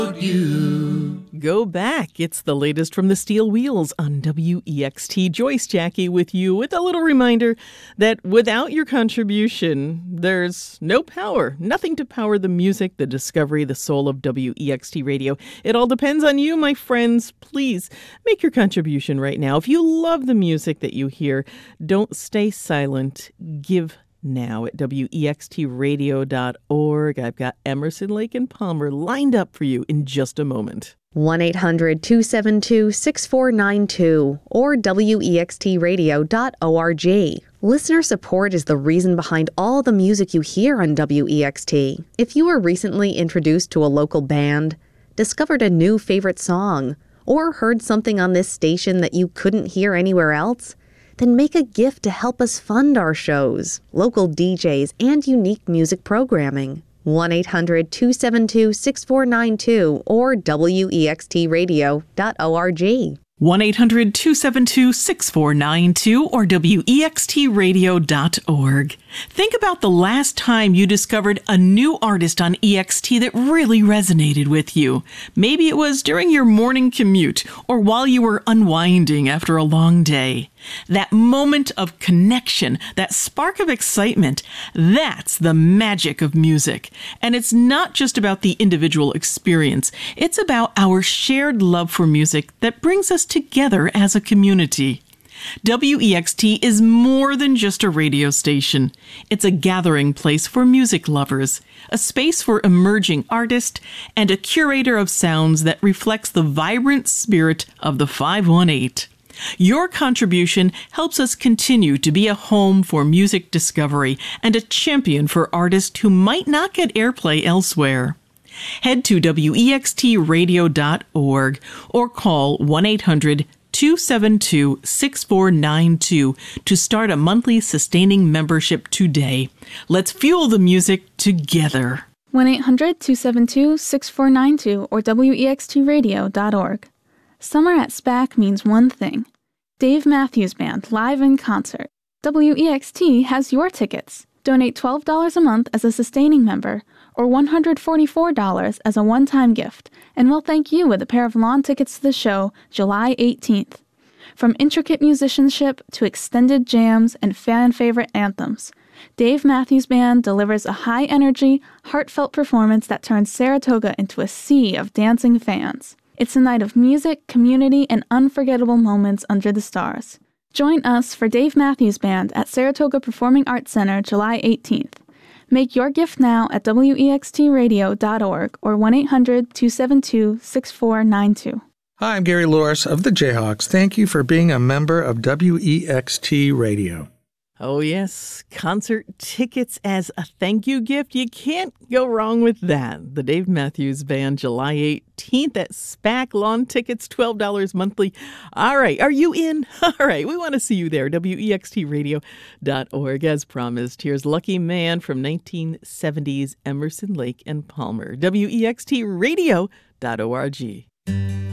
Go back. It's the latest from the Steel Wheels on WEXT. Joyce Jackie with you with a little reminder that without your contribution, there's no power, nothing to power the music, the discovery, the soul of WEXT radio. It all depends on you, my friends. Please make your contribution right now. If you love the music that you hear, don't stay silent. Give now at WEXTradio.org. I've got Emerson, Lake and Palmer lined up for you in just a moment. 1-800-272-6492 or WEXTradio.org. Listener support is the reason behind all the music you hear on WEXT. If you were recently introduced to a local band, discovered a new favorite song, or heard something on this station that you couldn't hear anywhere else, then make a gift to help us fund our shows, local DJs, and unique music programming. 1-800-272-6492 or WEXTradio.org. 1-800-272-6492 or WEXTradio.org. Think about the last time you discovered a new artist on EXT that really resonated with you. Maybe it was during your morning commute or while you were unwinding after a long day. That moment of connection, that spark of excitement, that's the magic of music. And it's not just about the individual experience. It's about our shared love for music that brings us together as a community. WEXT is more than just a radio station. It's a gathering place for music lovers, a space for emerging artists, and a curator of sounds that reflects the vibrant spirit of the 518. Your contribution helps us continue to be a home for music discovery and a champion for artists who might not get airplay elsewhere. Head to WEXTradio.org or call 1-800-272-6492 to start a monthly sustaining membership today. Let's fuel the music together. 1-800-272-6492 or WEXTradio.org. Summer at SPAC means one thing: Dave Matthews Band live in concert. WEXT has your tickets. Donate $12 a month as a sustaining member or $144 as a one-time gift, and we'll thank you with a pair of lawn tickets to the show July 18th. From intricate musicianship to extended jams and fan-favorite anthems, Dave Matthews Band delivers a high-energy, heartfelt performance that turns Saratoga into a sea of dancing fans. It's a night of music, community, and unforgettable moments under the stars. Join us for Dave Matthews Band at Saratoga Performing Arts Center July 18th. Make your gift now at WEXTradio.org or 1-800-272-6492. Hi, I'm Gary Loris of the Jayhawks. Thank you for being a member of WEXT Radio. Oh, yes. Concert tickets as a thank you gift. You can't go wrong with that. The Dave Matthews Band, July 18th at SPAC. Lawn tickets, $12 monthly. All right. Are you in? All right. We want to see you there. WEXTradio.org. As promised, here's Lucky Man from 1970s Emerson, Lake and Palmer. WEXTradio.org.